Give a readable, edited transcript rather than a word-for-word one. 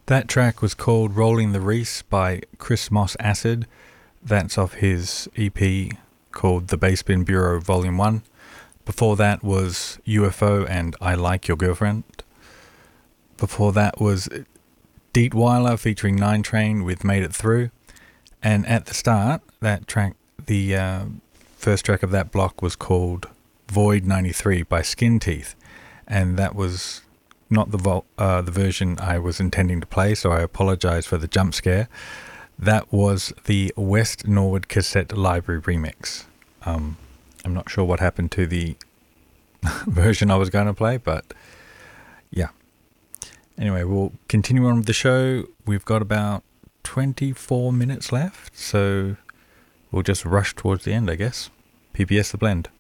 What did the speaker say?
That track was called Rolling the Reese by Chris Moss Acid. That's off his EP called The Bassbin Bureau Volume 1. Before that was UFO and I Like Your Girlfriend. Before that was Deetweiler featuring Nine Train with Made It Through. And at the start, that track, the first track of that block was called Void 93 by Skin Teeth. And that was not the version I was intending to play, so I apologize for the jump scare. That was the West Norwood Cassette Library remix. I'm not sure what happened to the version I was going to play, but yeah. Anyway, we'll continue on with the show. We've got about 24 minutes left, so we'll just rush towards the end, I guess. PPS The Blend.